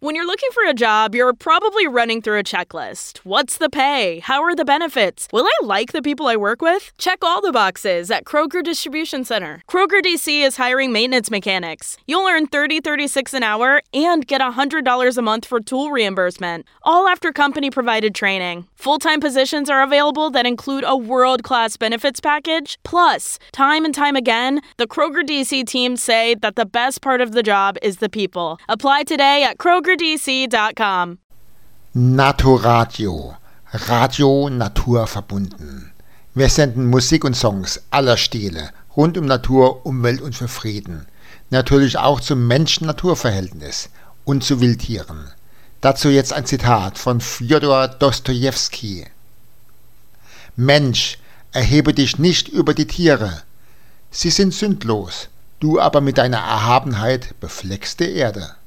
When you're looking for a job, you're probably running through a checklist. What's the pay? How are the benefits? Will I like the people I work with? Check all the boxes at Kroger Distribution Center. Kroger DC is hiring maintenance mechanics. You'll earn $30.36 an hour and get $100 a month for tool reimbursement, all after company-provided training. Full-time positions are available that include a world-class benefits package. Plus, time and time again, the Kroger DC team say that the best part of the job is the people. Apply today at krogerdc.com. Naturradio. Radio naturverbunden. Wir senden Musik und Songs aller Stile rund um Natur, Umwelt und für Frieden. Natürlich auch zum Menschen-Natur-Verhältnis und zu Wildtieren. Dazu jetzt ein Zitat von Fjodor Dostojewski. Mensch, erhebe dich nicht über die Tiere. Sie sind sündlos, du aber mit deiner Erhabenheit befleckst die Erde.